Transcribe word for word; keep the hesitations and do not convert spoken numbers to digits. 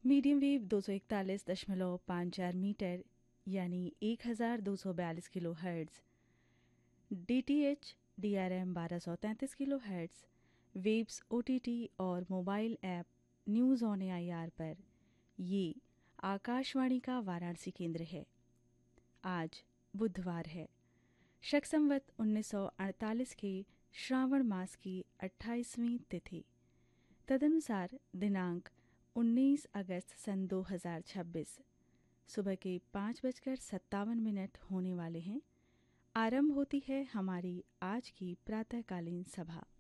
Medium wave दो सौ इकतालीस दशमलव पाँच चार मीटर यानी एक हज़ार दो सौ बयालीस kilo hertz, D T H D R M बारह सौ तैंतीस kilo hertz, waves O T T और mobile app news on A I R पर ये आकाशवाणी का वाराणसी केंद्र है। आज बुधवार है, शक संवत उन्नीस सौ अड़तालीस के श्रावण मास की अट्ठाईसवीं तिथि, तदनुसार दिनांक उन्नीस अगस्त सन दो हज़ार छब्बीस। सुबह के पाँच बजकर सत्तावन मिनट होने वाले हैं। आरंभ होती है हमारी आज की प्रातःकालीन सभा।